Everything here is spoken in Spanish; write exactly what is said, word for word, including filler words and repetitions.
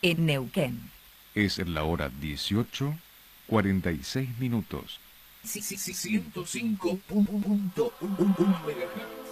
en Neuquén. Es la hora dieciocho, cuarenta y seis minutos. ciento cinco punto uno megahertz.